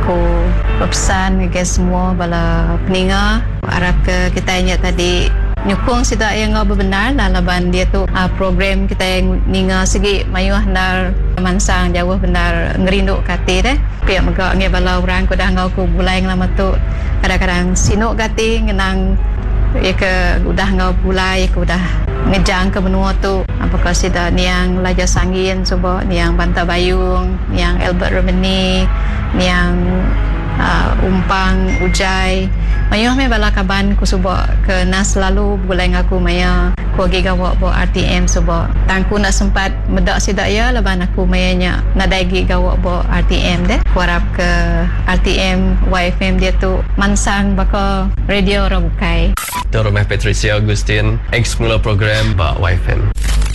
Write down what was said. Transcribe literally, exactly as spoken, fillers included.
aku berpesan ke semua bala peninga harap ke kita ingat tadi nyukung sida yang ngau benar lah laban dia tu uh, program kita yang ninga segi mayuh nar mansang jauh benar ngerinduk kati deh pihak megak nge bala orang ku dah ngau ku bulai lama tu kadang-kadang sinuk kati ngenang ya ke udah ngau bulai ku dah ngejang ke benua tu apakah sida niang Laja Sangin subo niang Banta Bayung niang Albert Romani niang uh, Umpang Ujai mayuh me bala kaban ku subo ke nas selalu bulai ngaku maya ku agi gawak bo R T M subo tangku nak sempat medak sida ya leban aku mayanya nadai gi gawak bo R T M deh ku harap ke R T M Y F M dia tu mansang baka radio Rabukai Tuan Rumah Patricia Agustin ex mula program Pak Y F M.